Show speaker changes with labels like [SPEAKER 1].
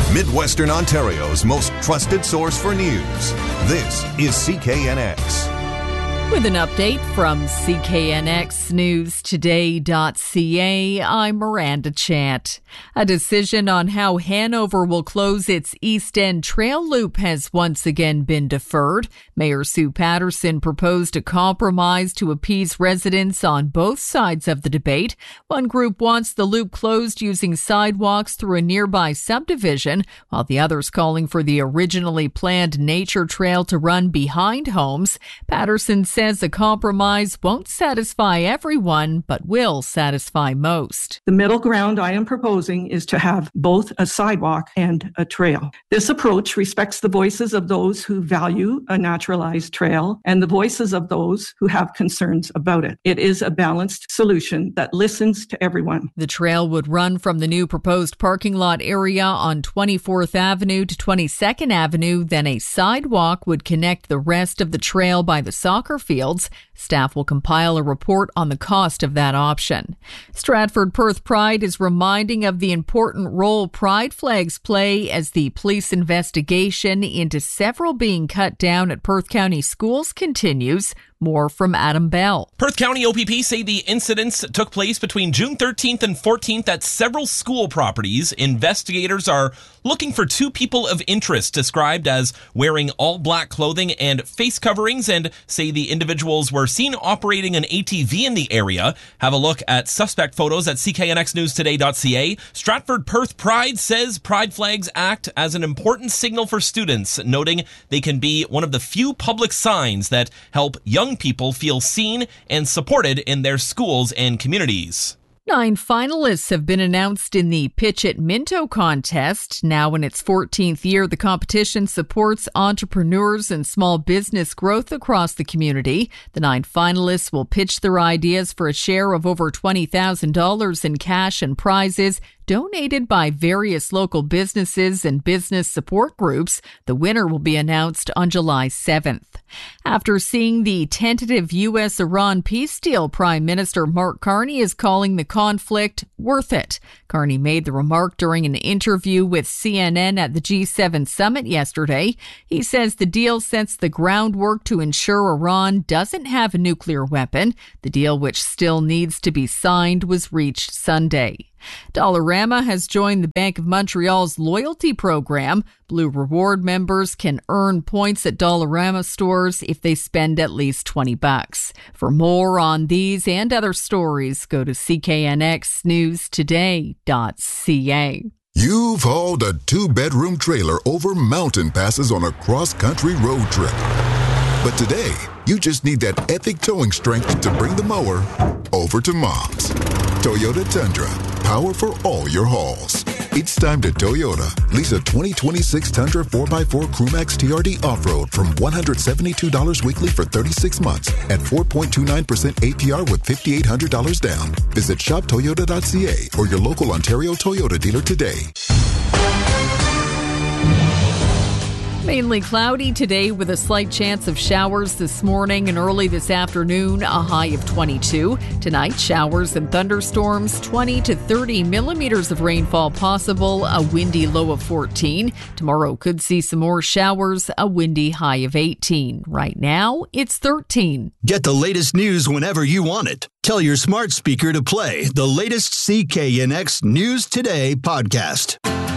[SPEAKER 1] Midwestern Ontario's most trusted source for news. This is CKNX.
[SPEAKER 2] With an update from CKNXNewsToday.ca, I'm Miranda Chant. A decision on how Hanover will close its East End Trail Loop has once again been deferred. Mayor Sue Patterson proposed a compromise to appease residents on both sides of the debate. One group wants the loop closed using sidewalks through a nearby subdivision, while the others calling for the originally planned nature trail to run behind homes. Patterson says the compromise won't satisfy everyone, but will satisfy most.
[SPEAKER 3] The middle ground I am proposing is to have both a sidewalk and a trail. This approach respects the voices of those who value a naturalized trail and the voices of those who have concerns about it. It is a balanced solution that listens to everyone.
[SPEAKER 2] The trail would run from the new proposed parking lot area on 24th Avenue to 22nd Avenue. Then a sidewalk would connect the rest of the trail by the soccer fields. Staff will compile a report on the cost of that option. Stratford Perth Pride is reminding of the important role pride flags play as the police investigation into several being cut down at Perth County schools continues. More from Adam Bell.
[SPEAKER 4] Perth County OPP say the incidents took place between June 13th and 14th at several school properties. Investigators are looking for two people of interest described as wearing all black clothing and face coverings, and say the individuals were seen operating an ATV in the area. Have a look at suspect photos at cknxnewstoday.ca. Stratford Perth Pride says pride flags act as an important signal for students, noting they can be one of the few public signs that help young people feel seen and supported in their schools and communities.
[SPEAKER 2] 9 finalists have been announced in the Pitch It Minto contest. Now in its 14th year, the competition supports entrepreneurs and small business growth across the community. The 9 finalists will pitch their ideas for a share of over $20,000 in cash and prizes donated by various local businesses and business support groups. The winner will be announced on July 7th. After seeing the tentative U.S.-Iran peace deal, Prime Minister Mark Carney is calling the conflict worth it. Carney made the remark during an interview with CNN at the G7 summit yesterday. He says the deal sets the groundwork to ensure Iran doesn't have a nuclear weapon. The deal, which still needs to be signed, was reached Sunday. Dollarama has joined the Bank of Montreal's loyalty program. Blue Reward members can earn points at Dollarama stores if they spend at least $20. For more on these and other stories, go to cknxnewstoday.ca.
[SPEAKER 5] You've hauled a 2-bedroom trailer over mountain passes on a cross-country road trip. But today, you just need that epic towing strength to bring the mower over to Mom's. Toyota Tundra, power for all your hauls. It's time to Toyota. Lease a 2026 Tundra 4x4 Crewmax TRD Off-Road from $172 weekly for 36 months at 4.29% APR with $5,800 down. Visit shoptoyota.ca or your local Ontario Toyota dealer today.
[SPEAKER 2] Mainly cloudy today with a slight chance of showers this morning and early this afternoon, a high of 22. Tonight, showers and thunderstorms, 20 to 30 millimeters of rainfall possible, a windy low of 14. Tomorrow could see some more showers, a windy high of 18. Right now, it's 13.
[SPEAKER 6] Get the latest news whenever you want it. Tell your smart speaker to play the latest CKNX News Today podcast.